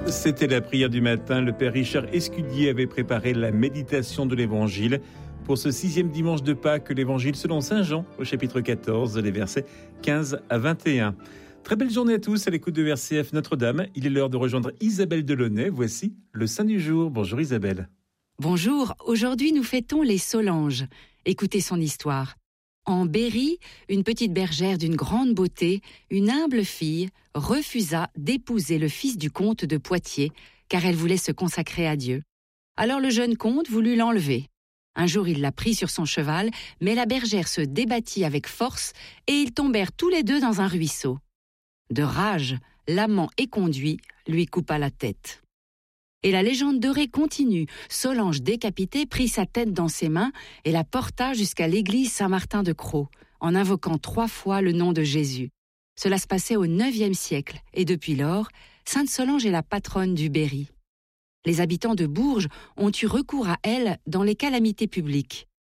C'était la prière du matin. Le père Richard Escudier avait préparé la méditation de l'Évangile pour ce 6e dimanche de Pâques, l'Évangile selon saint Jean, au chapitre 14, les versets 15 à 21. Très belle journée à tous à l'écoute de RCF Notre-Dame. Il est l'heure de rejoindre Isabelle Delaunay. Voici le Saint du jour. Bonjour Isabelle. Bonjour, aujourd'hui nous fêtons les Solanges. Écoutez son histoire. En Berry, une petite bergère d'une grande beauté, une humble fille, refusa d'épouser le fils du comte de Poitiers, car elle voulait se consacrer à Dieu. Alors le jeune comte voulut l'enlever. Un jour il la prit sur son cheval, mais la bergère se débattit avec force et ils tombèrent tous les deux dans un ruisseau. De rage, l'amant éconduit lui coupa la tête. Et la légende dorée continue. Solange décapitée prit sa tête dans ses mains et la porta jusqu'à l'église Saint-Martin de Crau, en invoquant 3 fois le nom de Jésus. Cela se passait au IXe siècle, et depuis lors, Sainte Solange est la patronne du Berry. Les habitants de Bourges ont eu recours à elle dans les calamités publiques.